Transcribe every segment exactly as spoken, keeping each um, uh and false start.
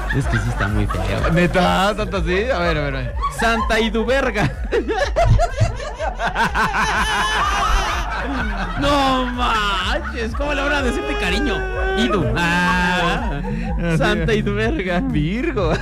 Es que sí está muy feo. ¿Neta? ¿Tanto así? A ver, a ver, a ver. Santa Iduverga. No manches, ¿cómo le van a decirte cariño? Idu. Ah, Santa Iduverga. Virgo.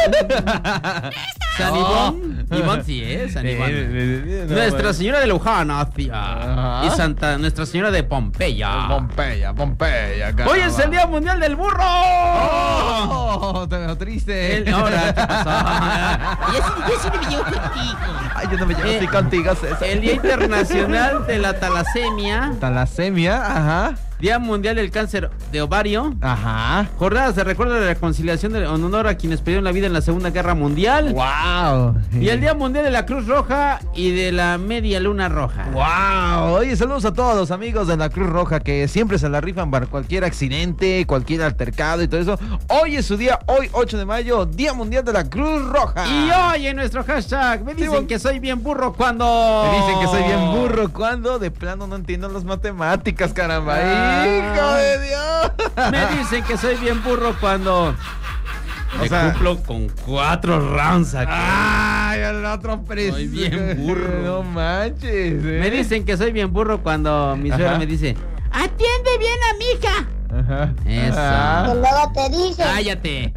San Ivón. Ivón sí es, San Ivón. Eh, eh, eh, no, Nuestra bueno. Señora de Luján hacia. Ajá. Y Santa Nuestra Señora de Pompeya. Pompeya, Pompeya. Caramba. Hoy es el Día Mundial del Burro. Oh, te veo triste. El- ahora, ¿qué pasó? Y así, yo sí me llevo contigo. Ay, yo no me llevo Eh, así contigo, César. El Día Internacional de la Talasemia. Talasemia, ajá. Día Mundial del Cáncer de Ovario. Ajá. Jornadas de recuerdo de la reconciliación de, en honor a quienes perdieron la vida en la Segunda Guerra Mundial. Wow. Y el Día Mundial de la Cruz Roja y de la Media Luna Roja. Wow. Oye, saludos a todos los amigos de la Cruz Roja que siempre se la rifan para cualquier accidente, cualquier altercado y todo eso. Hoy es su día, hoy ocho de mayo, Día Mundial de la Cruz Roja. Y hoy en nuestro hashtag me dicen Sí, que soy bien burro cuando... Me dicen que soy bien burro cuando de plano no entiendo las matemáticas, caramba. Ah. ¡Hijo de Dios! Me dicen que soy bien burro cuando... O Me sea- cumplo con cuatro rounds aquí. ¡Ay, el otro precio! Soy bien burro. No manches. ¿eh? Me dicen que soy bien burro cuando mi suegra Ajá. me dice... Atiende bien a mi hija. Ajá. Eso. Ajá. Y luego te dice. ¡Cállate!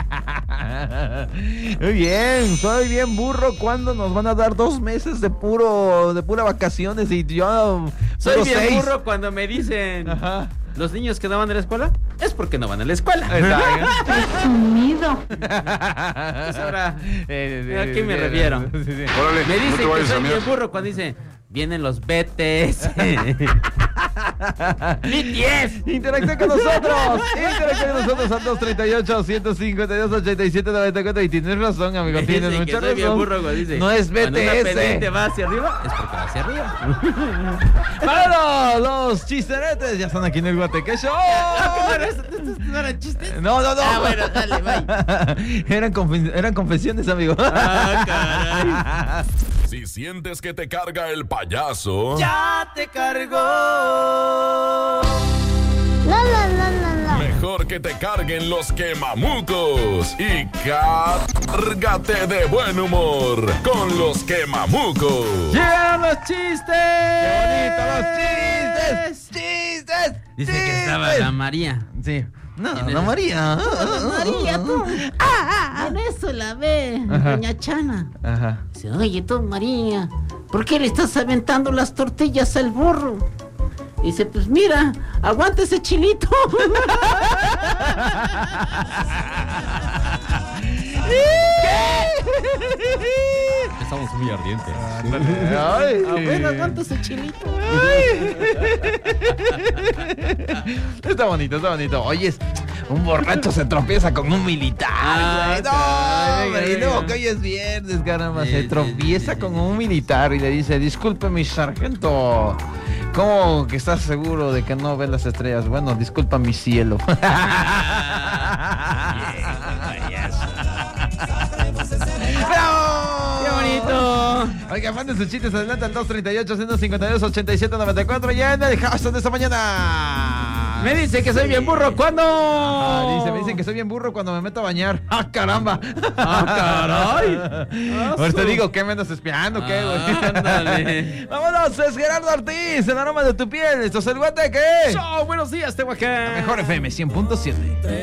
Muy bien, soy bien burro cuando nos van a dar dos meses de puro, de pura vacaciones y yo Soy solo bien seis. burro cuando me dicen... Ajá. Los niños que no van a la escuela es porque no van a la escuela. Sumido. Pues ahora, Eh, ¿a qué me sí, refiero? sí, sí, sí. Órale, Me no dicen te que vayas a soy miar. bien burro cuando dicen vienen los betes. ¡Mi diez! Interactúa con nosotros. Interactúa con nosotros al dos treinta y ocho, ciento cincuenta y dos, ochenta y siete, noventa y cuatro. Y tienes razón, amigo. Me Tienes dicen que mucha soy bien razón. burro cuando dice, No es cuando una B T pendiente S. va hacia arriba es porque va hacia arriba. Bueno, los chisteretes ya están aquí en el Guateque Show. Ah, ¿cómo era eso? ¿Estos no eran chistes? No, no, no. Ah, bueno, dale, bye. eran, confe- eran confesiones, amigo. Ah, caray. Si sientes que te carga el payaso, ¡Ya te cargó! No, no, no, no, no. mejor que te carguen los quemamucos y cárgate de buen humor con los quemamucos. ¡Llegaron los chistes! ¡Qué bonito, los chistes! ¡Chistes! Dice chistes. que estaba la María. Sí. No, ¿Quién no, es? María. María, tú. Ah, en eso la ve, Ajá. doña Chana. Ajá. Dice, oye tú, María, ¿por qué le estás aventando las tortillas al burro? Dice, pues mira, aguanta ese chilito. Estamos muy ardientes. Ay. Ah, bueno, aguanta ese chilito. Está bonito, está bonito. Oye, es- un borracho se tropieza con un militar, Ah, güey. No, caray, hombre, venga, y luego venga. que hoy es viernes, caramba. Sí, Se sí, tropieza sí, con sí. un militar y le dice, disculpe mi sargento. ¿Cómo que estás seguro de que no ves las estrellas? Bueno, disculpa mi cielo. ¡Bravo! ¡Qué bonito! Oiga, manden sus chistes adelante al dos treinta y ocho, ciento cincuenta y dos, ochenta y siete, noventa y cuatro y en el hashtag de esta mañana. Me dice que soy bien burro cuando. Ah, dice, me dicen que soy bien burro cuando me meto a bañar. ¡Ah, caramba! ¡Ah, caray! Ahorita digo, ¿qué me andas espiando? ¿Qué, güey? Ándale. Vámonos, es Gerardo Ortiz, el aroma de tu piel. Esto es el Guateque. ¡Show! ¡Buenos días, Tehuacán! Mejor F M cien punto siete.